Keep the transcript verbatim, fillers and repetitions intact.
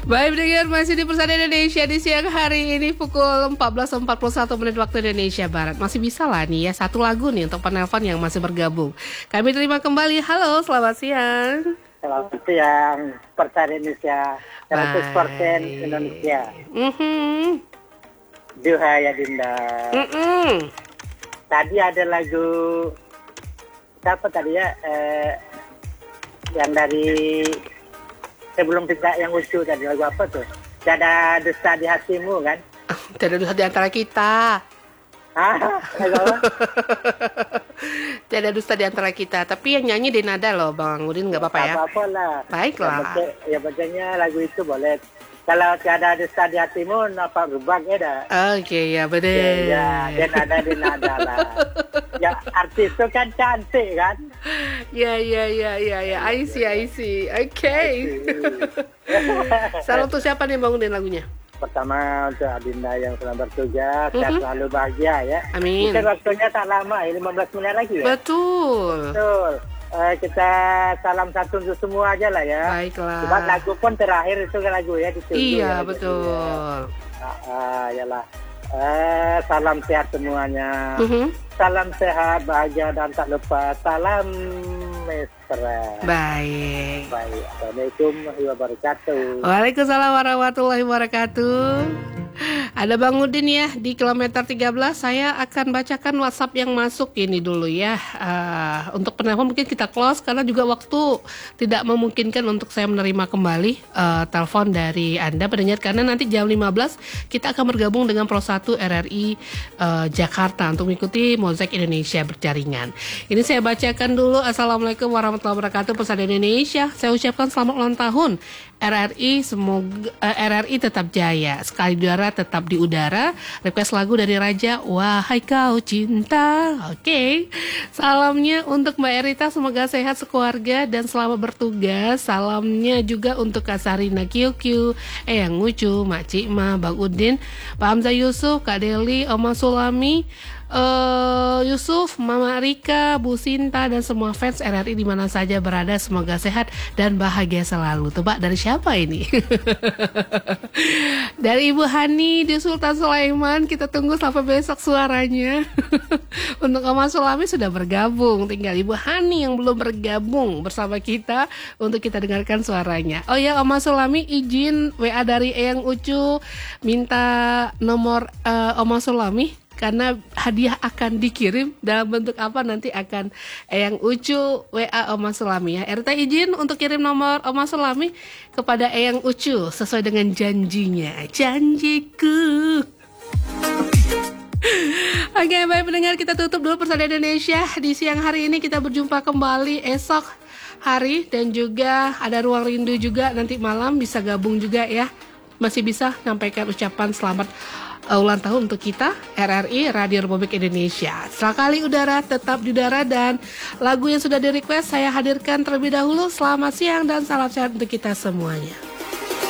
Baik pendengar, masih di Persada Indonesia di siang hari ini pukul empat belas empat puluh satu menit waktu Indonesia Barat. Masih bisa lah nih ya, satu lagu nih untuk penelpon yang masih bergabung. Kami terima kembali. Halo, selamat siang. Selamat siang, Persada Indonesia, seratus persen Indonesia. Mm-hmm. Duhai Adinda. Mm-mm. Tadi ada lagu, siapa tadi ya, eh, yang dari sebelum kita yang usul tadi, lagu apa tuh? Tiada dusta di hatimu kan? Tiada dusta di antara kita. Hah? Lagu apa? Tiada dusta di antara kita. Tapi yang nyanyi Denada loh Bang Udin, nggak apa-apa ya? Apa-apa lah. Baiklah. Ya, baca, ya bacanya lagu itu boleh. Kalau tiada dusta di hatimu, apa rubah ya dah. Oke, ya benar. Ya, ya, Denada, Denada lah. Ya artis itu kan cantik kan? Ya, ya, ya, ya, ya. I see, I see. Oke. Okay. Salam untuk siapa nih Bang Udin lagunya? Pertama untuk Adinda yang sedang bertugas, Mm-hmm. sehat selalu bahagia ya. Amin. Mungkin waktunya tak lama, ya, lima belas menit lagi ya. Betul. Betul. Uh, kita salam satu untuk semua aja lah ya. Baiklah. Sebab lagu pun terakhir itu kan lagu ya. Ditunggu, iya, ya, betul. Ya. Uh, uh, yalah. Uh, salam sehat semuanya. Mm-hmm. Salam sehat, bahagia dan tak lupa salam mesra. Baik. Baik. Assalamualaikum warahmatullahi wabarakatuh. Waalaikumsalam warahmatullahi wabarakatuh. Ada Bang Udin ya di kilometer tiga belas. Saya akan bacakan WhatsApp yang masuk ini dulu ya. uh, Untuk penelpon mungkin kita close karena juga waktu tidak memungkinkan untuk saya menerima kembali uh, telepon dari Anda pendengar. Karena nanti jam lima belas kita akan bergabung dengan Pro satu R R I uh, Jakarta untuk mengikuti Mozaik Indonesia berjaringan. Ini saya bacakan dulu. Assalamualaikum warahmatullahi wabarakatuh Persada Indonesia. Saya ucapkan selamat ulang tahun R R I, semoga uh, R R I tetap jaya, sekali di udara tetap di udara. Request lagu dari Raja, Wahai Kau Cinta. Oke, okay. Salamnya untuk Mbak Erita, semoga sehat sekeluarga dan selamat bertugas. Salamnya juga untuk Kak Sarina Q Q, Eyang Ucu, Mak Cikma, Bang Udin, Pak Hamzah Yusuf, Kak Deli, Oma Sulami, Uh, Yusuf, Mama Rika, Bu Sinta dan semua fans R R I di mana saja berada, semoga sehat dan bahagia selalu. Tebak dari siapa ini? Dari Ibu Hani di Sultan Sulaiman. Kita tunggu sampai besok suaranya. Untuk Oma Sulami sudah bergabung, tinggal Ibu Hani yang belum bergabung bersama kita untuk kita dengarkan suaranya. Oh ya, Oma Sulami izin W A dari Eyang Ucu, minta nomor uh, Oma Sulami karena hadiah akan dikirim dalam bentuk apa nanti akan Eyang Ucu W A Oma Sulami ya. R T izin untuk kirim nomor Oma Sulami kepada Eyang Ucu sesuai dengan janjinya. Janjiku. Oke, baik pendengar, kita tutup dulu Persada Indonesia di siang hari ini. Kita berjumpa kembali esok hari dan juga ada Ruang Rindu juga nanti malam, bisa gabung juga ya. Masih bisa sampaikan ucapan selamat Uh, ulang tahun untuk kita R R I Radio Republik Indonesia. Sekali udara tetap di udara dan lagu yang sudah di request saya hadirkan terlebih dahulu. Selamat siang dan salam sehat untuk kita semuanya.